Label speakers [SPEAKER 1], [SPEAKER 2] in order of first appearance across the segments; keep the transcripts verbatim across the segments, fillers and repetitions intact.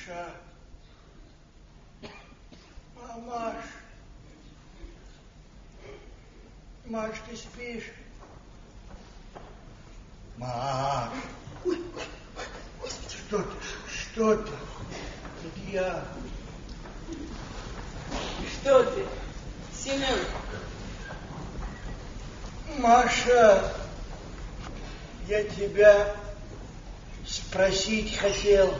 [SPEAKER 1] Маша. А, Маш. Маш, ты спишь? Маш. Ой, Господи. Что ты? Что ты? Это я.
[SPEAKER 2] Что ты, Семен?
[SPEAKER 1] Маша, я тебя спросить хотел.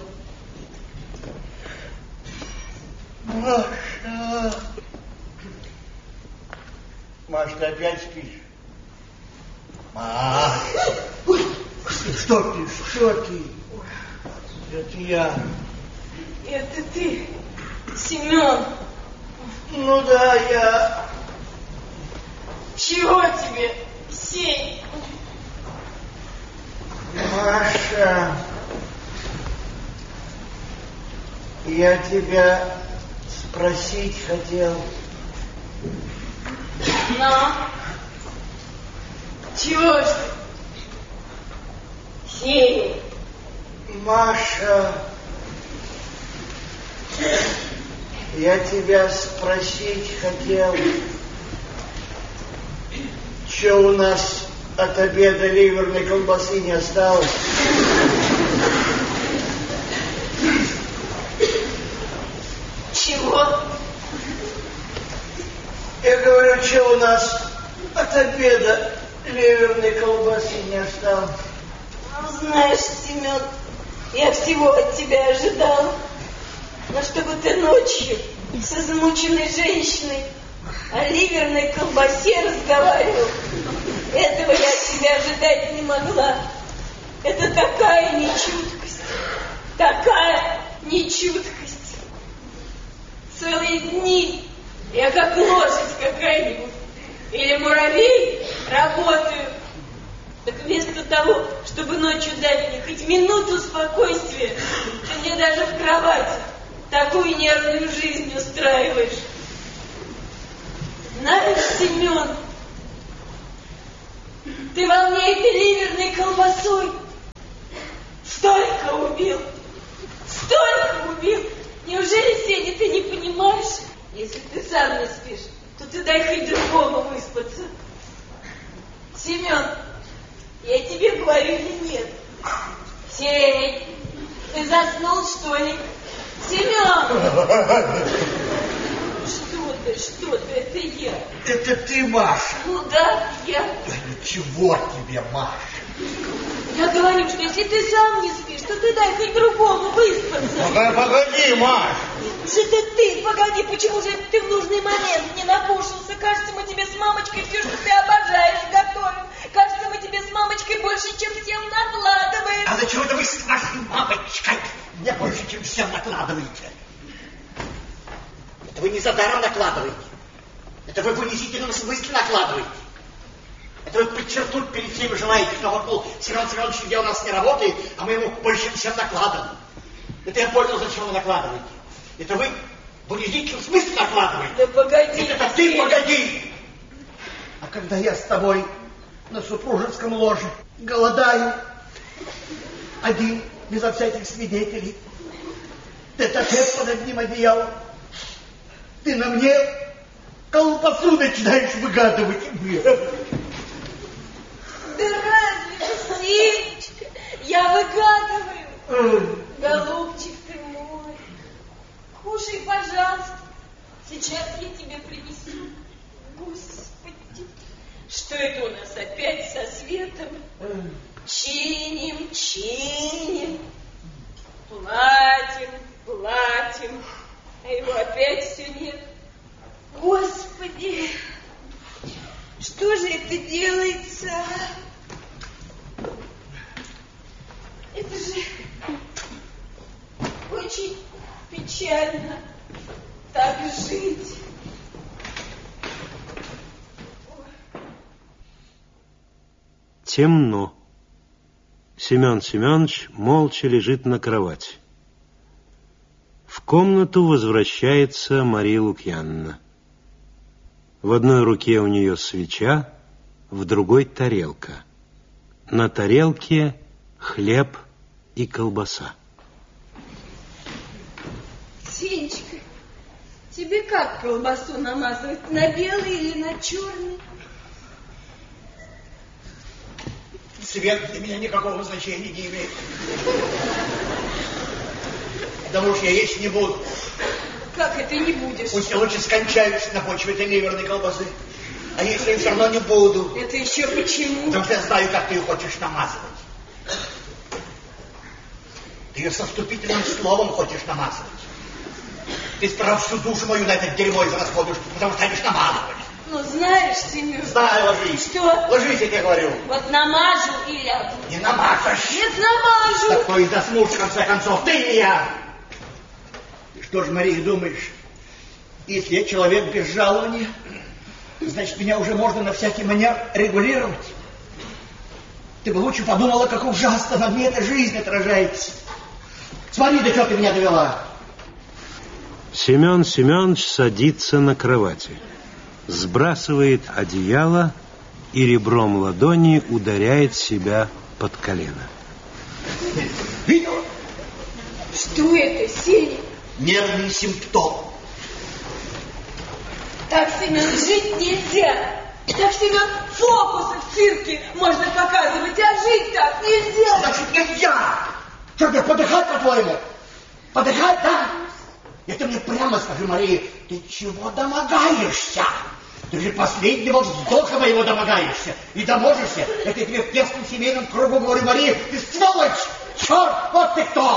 [SPEAKER 1] Маша. Маш, ты опять спишь? Маш. Что ты, что ты? Это я.
[SPEAKER 2] Это ты, Семен.
[SPEAKER 1] Ну да, я.
[SPEAKER 2] Чего тебе, Сень?
[SPEAKER 1] Маша, я тебя спросить хотел.
[SPEAKER 2] Ну? Чего ж ты? Сень.
[SPEAKER 1] Маша, я тебя спросить хотел, что у нас от обеда ливерной колбасы не осталось?
[SPEAKER 2] Чего?
[SPEAKER 1] Я говорю, что у нас от обеда ливерной колбасы не осталось?
[SPEAKER 2] Ну, знаешь, Семен, я всего от тебя ожидала. Но чтобы ты ночью с измученной женщиной о ливерной колбасе разговаривал, этого я от тебя ожидать не могла. Это такая нечуткость, такая нечуткость. Целые дни я как лошадь какая-нибудь или муравей работаю. Так вместо того, чтобы ночью дать мне хоть минуту спокойствия, ты мне даже в кровати такую нервную жизнь устраиваешь. Знаешь, Семен, ты во мне этой ливерной колбасой столько убил, столько убил. Неужели, Сеня, ты не понимаешь? Если ты сам не спишь, то ты дай хоть другому выспаться. Семен, я тебе говорю или нет? Сень, ты заснул, что ли? Семен! Что ты, что ты, это я.
[SPEAKER 1] Это ты, Маша?
[SPEAKER 2] Ну да, я.
[SPEAKER 1] Да ничего тебе, Маша.
[SPEAKER 2] Я говорю, что если ты сам не спишь, то ты дай хоть другому выспаться.
[SPEAKER 1] Погоди, погоди, Маш.
[SPEAKER 2] Же ты, ты, погоди, почему же ты в нужный момент не накушался? Кажется, мы тебе с мамочкой все, что ты обожаешь, готовим. Кажется, мы тебе с мамочкой больше, чем всем накладываем.
[SPEAKER 1] А зачем это вы с вашей мамочкой мне больше, чем всем накладываете?
[SPEAKER 3] Это вы не за даром накладываете. Это вы в унизительном смысле накладываете. Это вы подчеркнуть перед всеми желаете, что вот, мол, Семен Семенович где у нас не работает, а мы ему больше, чем всем накладываем. Это я понял, зачем вы накладываете. Это вы в унизительном смысле накладываете.
[SPEAKER 2] Да погоди.
[SPEAKER 3] Это ты погоди.
[SPEAKER 1] А когда я с тобой на супружеском ложе голодаю, один, безо всяких свидетелей, тет-а-тет под одним одеялом, ты на мне колбасу начинаешь выгадывать.
[SPEAKER 2] Да разве же, Сенечка, я выгадываю. Голубчик ты мой, кушай, пожалуйста. Сейчас я тебе принесу. Господи, что это у нас опять со светом? Чиним, чиним, платим, платим, а его опять все нет. Господи, что же это делается? Это же очень печально так жить.
[SPEAKER 4] Темно. Семен Семенович молча лежит на кровати. В комнату возвращается Мария Лукьяновна. В одной руке у нее свеча, в другой тарелка. На тарелке хлеб и колбаса.
[SPEAKER 2] Сенечка, тебе как колбасу намазывать? На белый или на черный?
[SPEAKER 3] Цвет для меня никакого значения не имеет. Потому что я есть не буду.
[SPEAKER 2] Как это не будешь?
[SPEAKER 3] Пусть я лучше скончаюсь на почве этой ливерной колбасы. А если я все равно не буду?
[SPEAKER 2] Это еще почему?
[SPEAKER 3] Потому что я знаю, как ты ее хочешь намазывать. Ты ее со вступительным словом хочешь намазывать. Ты справа всю душу мою на это дерьмо израсходуешь, потому что станешь намазывать.
[SPEAKER 2] Ну, знаешь, Семен...
[SPEAKER 3] Знаю, ложись.
[SPEAKER 2] Что?
[SPEAKER 3] Ложись, я тебе говорю.
[SPEAKER 2] Вот намажу и лягу.
[SPEAKER 3] Не намажешь.
[SPEAKER 2] Нет, намажу.
[SPEAKER 3] Такой заснул, в конце концов, ты и я. И что ж, Мария, думаешь, если я человек без жалования, значит, меня уже можно на всякий манер регулировать? Ты бы лучше подумала, как ужасно на мне эта жизнь отражается. Смотри, до чего ты меня довела.
[SPEAKER 4] Семен Семенович садится на кровати, сбрасывает одеяло и ребром ладони ударяет себя под колено.
[SPEAKER 3] Видела?
[SPEAKER 2] Что это, Сеня?
[SPEAKER 3] Нервный симптом.
[SPEAKER 2] Так, Семен, жить нельзя. Так, Семен, фокусы в цирке можно показывать, а жить так нельзя.
[SPEAKER 3] Значит, нельзя. Что тебе, подыхать, по-твоему? Подыхать, да? Это мне прямо скажи, Мария, ты чего домогаешься? Ты же последнего вздоха моего домогаешься. И доможешься. Это я тебе в тесном семейном кругу говорю, Мария, ты сволочь! Черт, вот ты кто!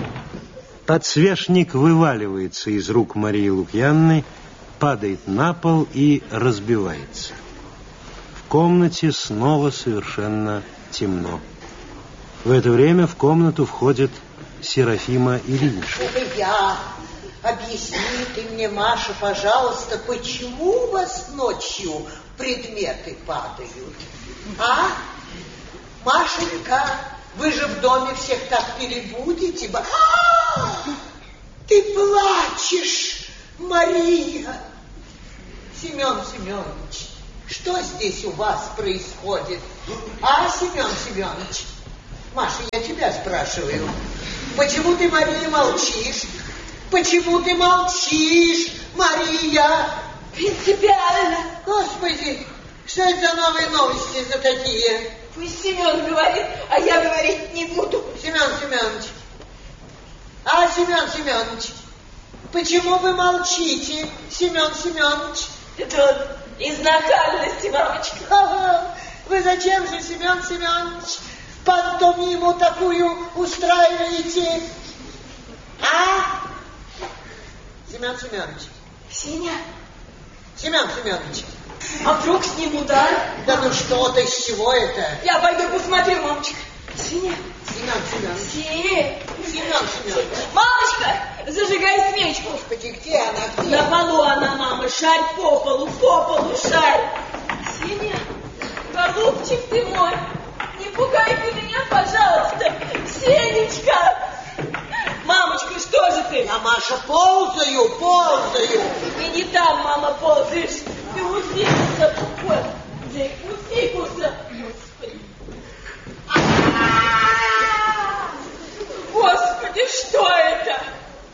[SPEAKER 4] Подсвечник вываливается из рук Марии Лукьянны, падает на пол и разбивается. В комнате снова совершенно темно. В это время в комнату входит Серафима Ильинична.
[SPEAKER 5] Это я. Объясни ты мне, Маша, пожалуйста, почему у вас ночью предметы падают? А? Машенька, вы же в доме всех так перебудете. А! Ты плачешь, Мария. Семен Семенович, что здесь у вас происходит? А, Семен Семенович? Маша, я тебя спрашиваю. Почему ты, Мария, молчишь? Почему ты молчишь, Мария?
[SPEAKER 2] Принципиально.
[SPEAKER 5] Господи, что это за новые новости за такие?
[SPEAKER 2] Пусть Семен говорит, а я говорить не буду.
[SPEAKER 5] Семен Семенович. А, Семен Семенович, почему вы молчите, Семен Семенович?
[SPEAKER 2] Это вот из нахальности, мамочка.
[SPEAKER 5] Ага. Вы зачем же, Семен Семенович, пантомиму такую устраиваете? А? Семен Семенович.
[SPEAKER 2] Сеня.
[SPEAKER 5] Семен Семенович.
[SPEAKER 2] А вдруг с ним удар?
[SPEAKER 5] Да ну что ты, с чего это?
[SPEAKER 2] Я пойду посмотрю, мамочка. Сеня.
[SPEAKER 5] Семен Семенович.
[SPEAKER 2] Сеня.
[SPEAKER 5] Семен Семенович.
[SPEAKER 2] Мамочка, зажигай свечку.
[SPEAKER 5] Господи, где она, где?
[SPEAKER 2] На полу она, мама, шарь по полу, по полу шарь. Сеня, голубчик ты мой, не пугай ты меня, пожалуйста. Сенечка. Мамочка, что же ты?
[SPEAKER 5] Я, Маша, ползаю, ползаю.
[SPEAKER 2] Ты не там, мама, ползаешь. Ты у фикуса. Господи, у фикуса. Господи. Господи, что это?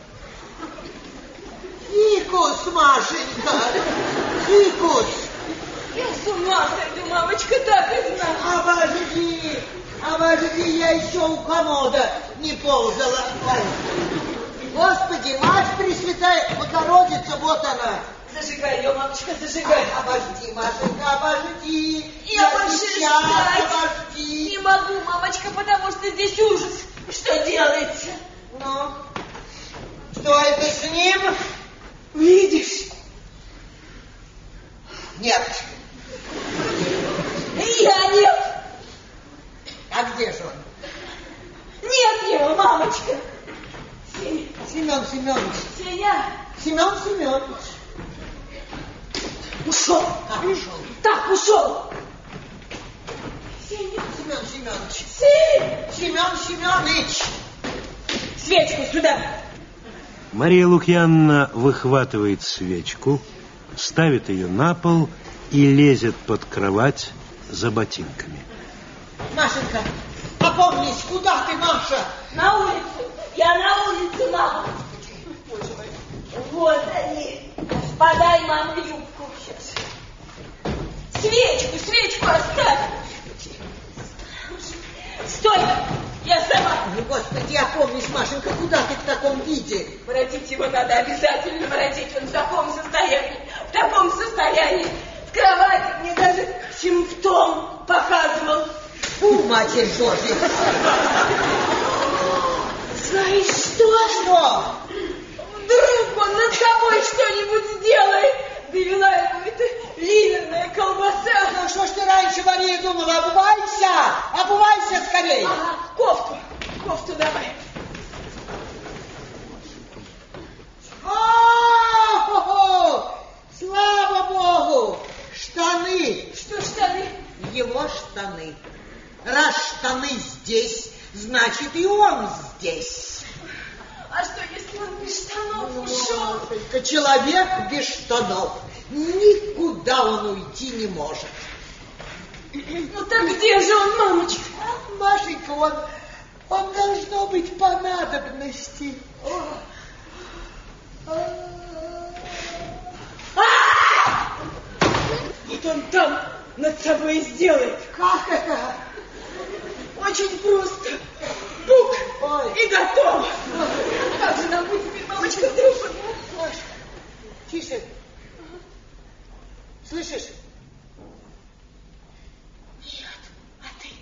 [SPEAKER 5] Фикус, Машенька, фикус.
[SPEAKER 2] Я с ума сойду, мамочка, так и знаю.
[SPEAKER 5] Обожди, обожди, я еще у комода не ползала. Господи, Мать Пресвятая Богородица, вот она.
[SPEAKER 2] Зажигай ее, мамочка, зажигай.
[SPEAKER 5] Обожди, Машенька, обожди.
[SPEAKER 2] Я, я больше
[SPEAKER 5] сейчас,
[SPEAKER 2] ждать
[SPEAKER 5] обожди.
[SPEAKER 2] не могу, мамочка, потому что здесь ужас. Что делается?
[SPEAKER 5] Ну, что это с ним?
[SPEAKER 2] Видишь?
[SPEAKER 5] Нет.
[SPEAKER 2] Я нет.
[SPEAKER 5] А где же он?
[SPEAKER 2] Нет его, мамочка. Сеня.
[SPEAKER 5] Семен Семенович.
[SPEAKER 2] Сеня.
[SPEAKER 5] Семен Семенович.
[SPEAKER 2] Ушел.
[SPEAKER 5] Как ушел?
[SPEAKER 2] Так, ушел. Сеня.
[SPEAKER 5] Семен Семенович.
[SPEAKER 2] Сеня.
[SPEAKER 5] Семен Семенович.
[SPEAKER 2] Свечку сюда.
[SPEAKER 4] Мария Лукьянна выхватывает свечку, ставит ее на пол и лезет под кровать за ботинками.
[SPEAKER 5] Машенька, опомнись, куда ты, Маша?
[SPEAKER 2] На улицу. Я на улице, мама.
[SPEAKER 5] Боже мой. Господи, опомнись, Машенька, куда ты в таком виде?
[SPEAKER 2] Воротить его надо обязательно, воротить. Он в таком состоянии, в таком состоянии. В кровати мне даже симптом показывал.
[SPEAKER 5] Фу, Матерь Божья.
[SPEAKER 2] Знаешь что?
[SPEAKER 5] Что?
[SPEAKER 2] Вдруг он над собой что-нибудь сделает. Довела ему эта ливерная колбаса.
[SPEAKER 5] Ну что ж ты раньше, Мария, думала? Обувайся! Обувайся скорее!
[SPEAKER 2] Ага, кофту, кофту давай.
[SPEAKER 5] О-хо-хо! Слава Богу! Штаны!
[SPEAKER 2] Что штаны?
[SPEAKER 5] Его штаны. Раз штаны здесь, значит и он здесь.
[SPEAKER 2] А что, если он без штанов ушел?
[SPEAKER 5] Только человек без штанов. Никуда он уйти не может.
[SPEAKER 2] Ну так где же он, мамочка?
[SPEAKER 5] А, Машенька, он, он должно быть по надобности.
[SPEAKER 2] Вот он там над собой сделает.
[SPEAKER 5] Как это?
[SPEAKER 2] Очень просто. Бук,
[SPEAKER 5] Ой.
[SPEAKER 2] и готово. Как же нам быть теперь, мамочка, вдруг?
[SPEAKER 5] Маш, тише. Слышишь?
[SPEAKER 2] Нет. А ты?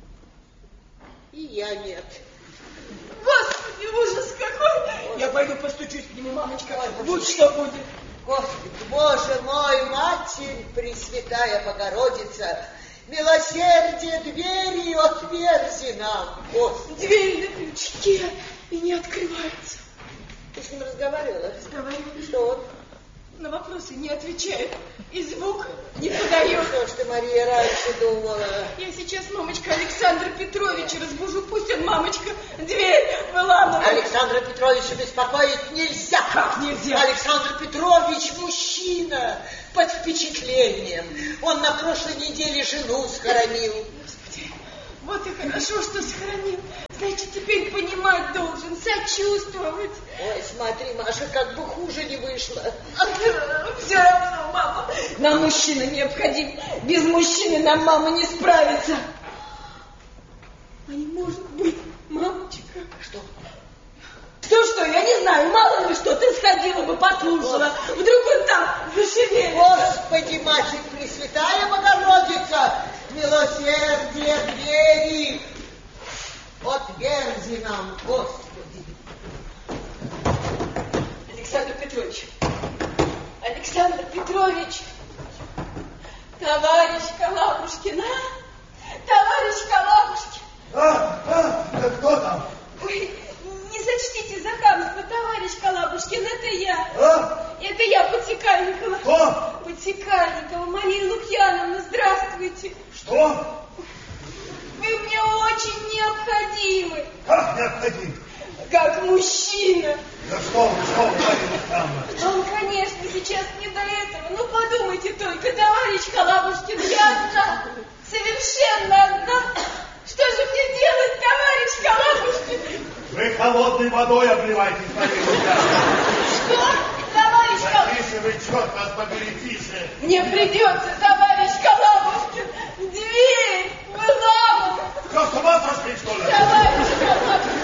[SPEAKER 5] И я нет.
[SPEAKER 2] Господи, ужас какой. Я пойду постучусь к нему, мамочка. Вот что будет.
[SPEAKER 5] Господи, Боже мой, Матерь Пресвятая Богородица, милосердие двери отверзи нам, Господи.
[SPEAKER 2] Дверь на крючке и не открывается.
[SPEAKER 5] Ты с ним разговаривала?
[SPEAKER 2] Разговаривала.
[SPEAKER 5] Что он?
[SPEAKER 2] На вопросы не отвечает. И звук не подает.
[SPEAKER 5] Что ж ты, Мария, раньше думала?
[SPEAKER 2] Я сейчас, мамочка, Александра Петровича разбужу. Пусть он, мамочка, дверь выламывает.
[SPEAKER 5] Александра Петровича беспокоить нельзя.
[SPEAKER 2] Как нельзя?
[SPEAKER 5] Александр Петрович мужчина под впечатлением. Он на прошлой неделе жену схоронил.
[SPEAKER 2] Господи, вот и хорошо, что сохранил. Значит, теперь понимать должен, сочувствовать.
[SPEAKER 5] Ой, смотри, Маша, как бы хуже не вышло.
[SPEAKER 2] Все равно, мама, нам мужчина необходим. Без мужчины нам, мама, не справится. А не может быть, мамочка.
[SPEAKER 5] Что?
[SPEAKER 2] Что-что, я не знаю, мало ли что, ты сходила бы, послушала. Вдруг он там зашевелится.
[SPEAKER 5] Господи, Матерь Пресвятая Богородица, милосердие двери отверзи нам, Господи.
[SPEAKER 2] Александр Петрович, Александр Петрович, товарищ Калабушкин, а? Товарищ Калабушкин.
[SPEAKER 1] А, а, да кто там?
[SPEAKER 2] Ой, не сочтите за хамство, товарищ Калабушкин, это я.
[SPEAKER 1] А?
[SPEAKER 2] Это я, Подсекальникова.
[SPEAKER 1] Кто?
[SPEAKER 2] Подсекальникова, Мария Лукьяновна, здравствуйте.
[SPEAKER 1] Что?
[SPEAKER 2] Вы мне очень необходимы,
[SPEAKER 1] Как необходим?
[SPEAKER 2] как мужчина.
[SPEAKER 1] Да что вы, что вы, Мария Лукьяновна?
[SPEAKER 2] Он, конечно, сейчас не до этого. Ну, подумайте только, товарищ Калабушкин, я одна, совершенно одна. Что же мне делать, товарищ Калабушкин?
[SPEAKER 1] Вы холодной водой обливаетесь, Мария Лукьяновна.
[SPEAKER 2] Что, товарищ Калабушкин?
[SPEAKER 1] Тише вы, черт вас побери, тише.
[SPEAKER 2] Мне придется, товарищ Калабушкин, дверь выламывать.
[SPEAKER 1] Что, с ума сошли, что ли?
[SPEAKER 2] Товарищ Калабушкин.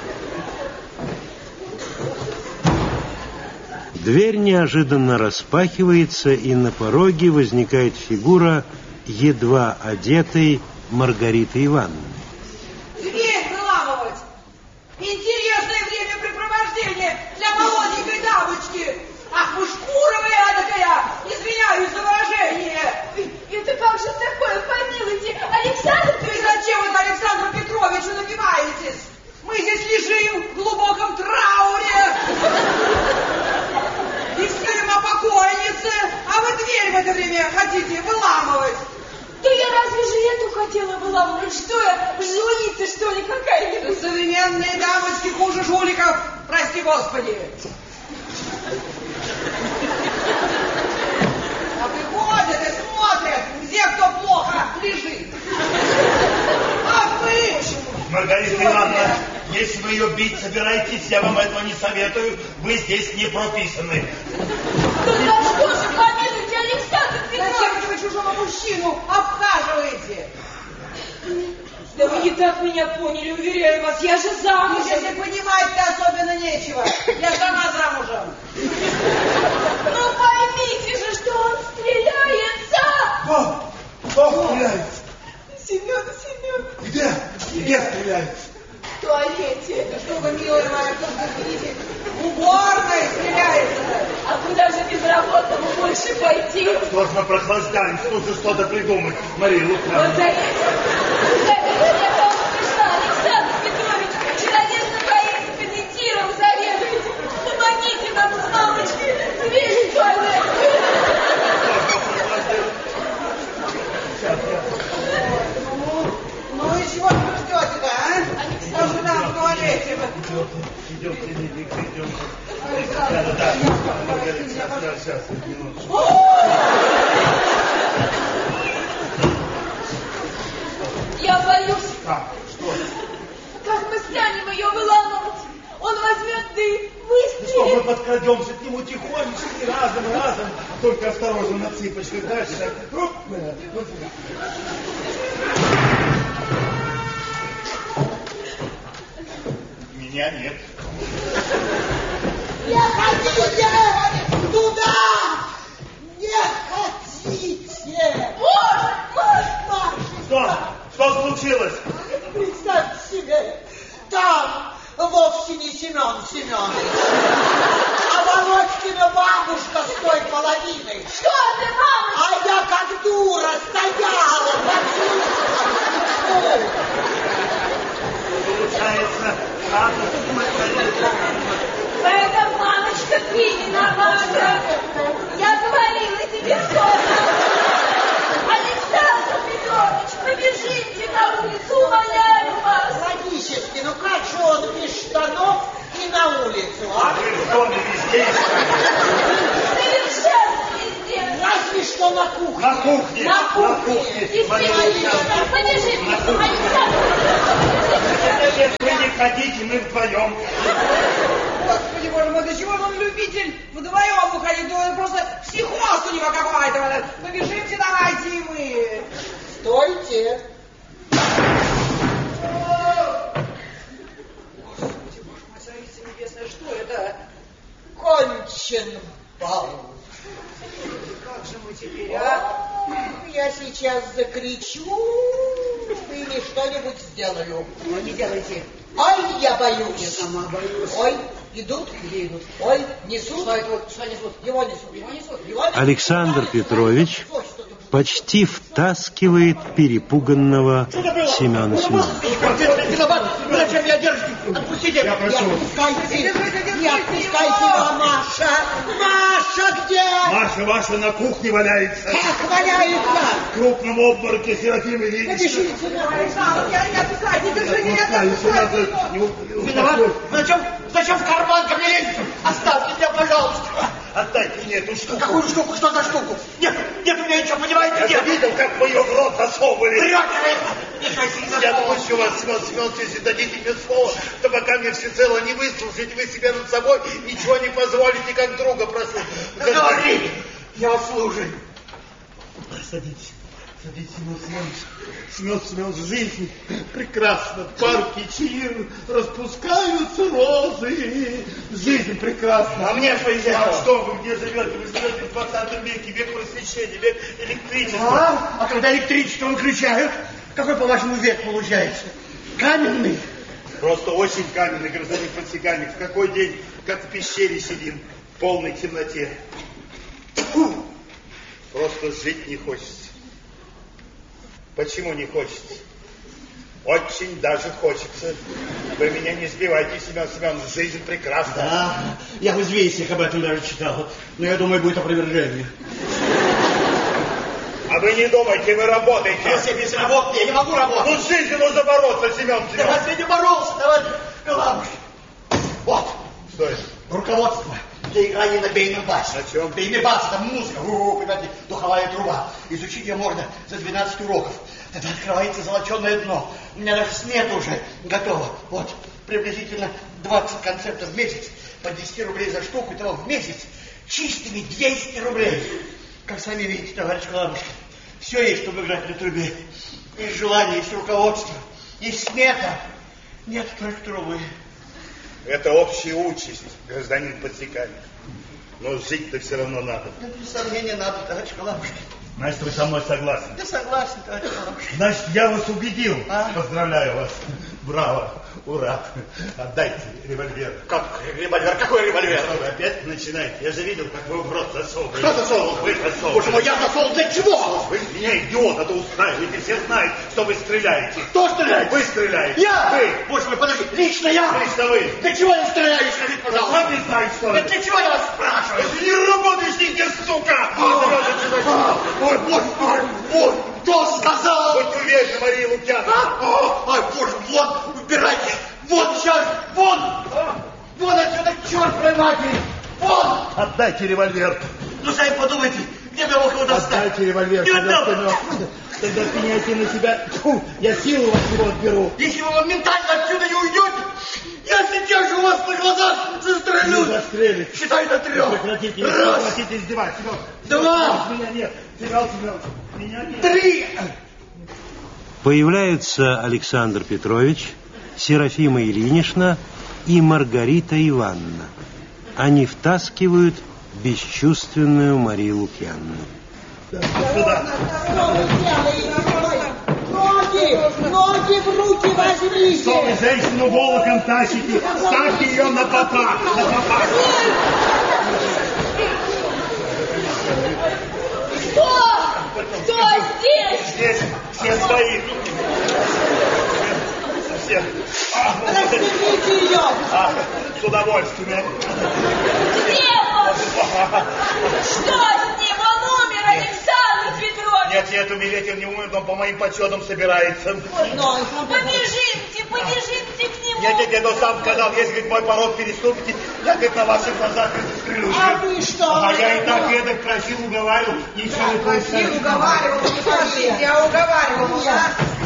[SPEAKER 4] Дверь неожиданно распахивается, и на пороге возникает фигура едва одетой Маргариты Ивановны.
[SPEAKER 5] Дверь выламывать! Интересное времяпрепровождение для молоденькой дамочки! Ах, вы шкуровая эдакая! Извиняюсь за выражение!
[SPEAKER 2] Это как же такое, помилуйте, Александр
[SPEAKER 5] Вы
[SPEAKER 2] Петрович?
[SPEAKER 5] зачем вот Александру Петровичу набиваетесь? Мы здесь лежим в глубоком трауре! Беседуем о покойнице, а вы дверь в это время хотите выламывать!
[SPEAKER 2] Да я разве же эту хотела выламывать? Что я, жулица, что ли, какая-нибудь?
[SPEAKER 5] Современные дамочки хуже жуликов, прости господи! А выходят и смотрят, где кто плохо лежит. А вы?
[SPEAKER 1] Маргарита Ивановна, если вы ее бить собираетесь, я вам этого не советую. Вы здесь не прописаны.
[SPEAKER 2] Да за что же, помилуйте, Александр Петрович?
[SPEAKER 5] Зачем вы чужого мужчину обхаживаете?
[SPEAKER 2] Да вы не так меня поняли, уверяю вас, я же замужем.
[SPEAKER 5] Если понимать-то особенно нечего. Я сама замужем.
[SPEAKER 2] Ну поймите же, что он стреляется.
[SPEAKER 1] Кто? Кто стреляется?
[SPEAKER 2] Семен, Семен.
[SPEAKER 1] Где? Где стреляется?
[SPEAKER 2] В туалете.
[SPEAKER 5] Да что вы, милая моя, кто вы видите? В уборной стреляется.
[SPEAKER 2] А куда же безработному больше пойти?
[SPEAKER 1] Что ж мы прохлаждаемся? Нужно что-то придумать, Мария
[SPEAKER 2] Вот
[SPEAKER 1] Лукьяновна.
[SPEAKER 2] заметьте, заметьте, я вам пришла, Александр Петрович, чудовищно экспериментиром заведуете. Помогите нам с мамочкой свежий туалет.
[SPEAKER 5] Ну и чего вы ждете-то, а? Что же там в туалете?
[SPEAKER 1] Идем, идем, идем. Да, да, да. Маргарита, сейчас, сейчас, минуточку.
[SPEAKER 2] Я боюсь,
[SPEAKER 1] Так, что?
[SPEAKER 2] как мы станем ее выламывать. Он возьмет, да и
[SPEAKER 1] Ну что, мы
[SPEAKER 2] выстрелит.
[SPEAKER 1] подкрадемся к нему тихонечко, разом, разом. Только осторожно на цыпочках. Дальше. Оп, да, вот. Меня нет.
[SPEAKER 5] Не хотите туда! Не хотите!
[SPEAKER 2] Боже мой!
[SPEAKER 5] Маша,
[SPEAKER 1] Что? Что случилось?
[SPEAKER 5] представьте себе, там вовсе не Семен Семенович, а Володькина бабушка с той половиной.
[SPEAKER 2] Что ты, мама?
[SPEAKER 5] А я как дура стояла, послушала.
[SPEAKER 1] Получается, надо.
[SPEAKER 2] Это, мамочка, ты виновата. Я говорила тебе что-то. Александр Петрович, побежите на улицу, умоляю вас.
[SPEAKER 5] Логически, ну как же он без штанов и на улицу,
[SPEAKER 1] А
[SPEAKER 5] а?
[SPEAKER 1] вы в доме везде искали?
[SPEAKER 2] Совершенно везде.
[SPEAKER 5] Разве что на кухне.
[SPEAKER 1] На кухне.
[SPEAKER 2] На кухне.
[SPEAKER 1] На кухне.
[SPEAKER 2] Действительно, побежите, Александр Петрович.
[SPEAKER 1] Если не хотите, мы вдвоем.
[SPEAKER 5] Господи, боже мой, до чего же он любитель вдвоем уходить? Да просто психоз у него какой-то. Побежимте, давайте и мы. Стойте. Господи, боже мой, царица небесная, что это? Кончен бал. Как же мы теперь, а? Я сейчас закричу или что-нибудь сделаю. Ну, не делайте. Ой, я боюсь. Я сама боюсь. Ой, идут? Где идут? Ой, несут? Что это? Что несут? Его несут. Его несут. Его несут.
[SPEAKER 4] Александр Петрович почти втаскивает перепуганного Семена Семеновича.
[SPEAKER 3] Виноват, вы зачем меня держите? Отпустите.
[SPEAKER 1] Я прошу.
[SPEAKER 5] Не отпускайте, не отпускайте его, Маша. Маша где?
[SPEAKER 1] Маша ваша на кухне валяется.
[SPEAKER 5] Как валяется?
[SPEAKER 1] В крупном обмороке, Серафим Ильич.
[SPEAKER 5] Побежите, Александр, я не отпускайте, держите, не отпускайте его.
[SPEAKER 3] Виноват. Вы зачем, зачем в карман ко мне лезете? Оставьте меня, пожалуйста.
[SPEAKER 1] Отдайте мне эту штуку.
[SPEAKER 3] Какую штуку? Что за штуку? Нет, нет у меня ничего, понимаете?
[SPEAKER 1] Я
[SPEAKER 3] Нет.
[SPEAKER 1] же видел, как вы ее в рот засовывали.
[SPEAKER 3] Врете вы. Ничего себе не
[SPEAKER 1] Я
[SPEAKER 3] засовывал.
[SPEAKER 1] научу вас, Семен Семенович, если дадите мне слово, то пока мне всецело не выслушаете, вы себе над собой ничего не позволите, как друга прошу.
[SPEAKER 3] Да говори. Я вас слушаю.
[SPEAKER 1] Садитесь, садитесь, Семен Семенович. Семен Семенович, жизнь прекрасна. Парки чаир, распускаются розы. Жизнь прекрасна.
[SPEAKER 3] А мне что
[SPEAKER 1] А
[SPEAKER 3] известно?
[SPEAKER 1] что вы где живете? Вы живете в двадцатом веке, век просвещения, век электричества.
[SPEAKER 3] А? А когда электричество выключают, какой, по-вашему, век получается? Каменный.
[SPEAKER 1] Просто очень каменный, гражданин подсекальник. В какой день, как в пещере сидим, в полной темноте. Фу! Просто жить не хочется. Почему не хочется? Очень даже хочется. Вы меня не сбивайте, Семен Семенович, жизнь прекрасна.
[SPEAKER 3] Да, я в известиях об этом даже читал. Но я думаю, будет опровержение.
[SPEAKER 1] А вы не думайте, вы работаете.
[SPEAKER 3] Если без работы я не могу работать.
[SPEAKER 1] Ну, с жизнью нужно бороться, Семен
[SPEAKER 3] Да
[SPEAKER 1] Семенович.
[SPEAKER 3] разве не боролся, товарищ Калабуш? Вот,
[SPEAKER 1] Что это?
[SPEAKER 3] руководство для играния на бейном басе.
[SPEAKER 1] На чем?
[SPEAKER 3] Бейный бас, это музыка, у, понимаете, духовая труба. Изучить ее можно за двенадцать уроков. Тогда открывается золоченое дно. У меня даже смета уже готова. Вот, приблизительно двадцать концертов в месяц, по десять рублей за штуку, того в месяц чистыми двести рублей. Как сами видите, товарищ Калабушка, все есть, чтобы играть на трубе. Есть желание, есть руководство. И смеха. Нет только трубы.
[SPEAKER 1] Это общая участь, гражданин подсекальник. Но жить-то все равно надо.
[SPEAKER 3] Да без сомнения надо, товарищ Калабушкин.
[SPEAKER 1] Значит, вы со мной согласны?
[SPEAKER 3] Я согласен, товарищ Калабушкин.
[SPEAKER 1] Значит, я вас убедил.
[SPEAKER 3] А?
[SPEAKER 1] Поздравляю вас. Браво. Ура. Отдайте револьвер.
[SPEAKER 3] Как револьвер? Какой револьвер?
[SPEAKER 1] Что вы опять начинаете? Я же видел, как вы в рот засовываете.
[SPEAKER 3] Кто засовывал?
[SPEAKER 1] Вы засовываете.
[SPEAKER 3] Боже мой, я засовывал для чего?
[SPEAKER 1] Вы меня, идиота-то, устраиваете. Все знают, что вы стреляете.
[SPEAKER 3] Кто стреляет?
[SPEAKER 1] Вы стреляете.
[SPEAKER 3] Я?
[SPEAKER 1] Вы.
[SPEAKER 3] Боже мой, подожди. Лично я?
[SPEAKER 1] Лично вы.
[SPEAKER 3] Для чего я стреляю, скажите, пожалуйста?
[SPEAKER 1] Сами знаете, что
[SPEAKER 3] Да
[SPEAKER 1] это.
[SPEAKER 3] для чего я вас спрашиваю?
[SPEAKER 1] Если не работаешь, нигде, сука!
[SPEAKER 3] Ой, боже мой, ой, кто сказал?
[SPEAKER 1] Будь уверен, Мария Лукьяновна.
[SPEAKER 3] А? Ой, боже, вон, убирайтесь. Вон сейчас, вон! Вон отсюда, черт твоей матери! Вон!
[SPEAKER 1] Отдайте револьвер.
[SPEAKER 3] Ну, сами подумайте, где бы я мог его достать?
[SPEAKER 1] Отдайте револьвер.
[SPEAKER 3] Не
[SPEAKER 1] Когда
[SPEAKER 3] отдам.
[SPEAKER 1] ты- Тогда пеняйте на себя. Тьфу, я силу от него отберу.
[SPEAKER 3] Если вы моментально отсюда не уйдете, я сейчас же у вас на глазах застрелю.
[SPEAKER 1] Не застрелите.
[SPEAKER 3] Считай до трех.
[SPEAKER 1] Прекратите,
[SPEAKER 3] Раз,
[SPEAKER 1] прекратите издеваться. Семен.
[SPEAKER 3] Два.
[SPEAKER 1] Меня нет. Семен Семенович, меня нет.
[SPEAKER 3] три.
[SPEAKER 4] Появляются Александр Петрович, Серафима Ильинична и Маргарита Ивановна. Они втаскивают бесчувственную Марию Лукьяновну.
[SPEAKER 1] Сюда.
[SPEAKER 5] Ноги, ноги в руки возьмите.
[SPEAKER 1] Что вы женщину волоком тащите? Ставьте ее на попа. На попа.
[SPEAKER 2] Кто? Кто здесь?
[SPEAKER 1] Здесь все свои. Все. А,
[SPEAKER 5] Распрямите ее.
[SPEAKER 1] а, с удовольствием.
[SPEAKER 2] Где он? Что с ним? Он умер, Александр Петрович.
[SPEAKER 1] Нет, нет, умереть он не умер, но по моим подсчетам собирается.
[SPEAKER 5] Ной,
[SPEAKER 2] Побежимте, побежимте к нему.
[SPEAKER 1] Нет, нет, нет, он сам сказал, если, говорит, мой порог переступите, я, говорит, на ваших глазах застрелюсь.
[SPEAKER 5] А вы что?
[SPEAKER 1] А я и так эдак просил, уговаривал, ничего не получается.
[SPEAKER 5] уговаривал, я уговаривал, да?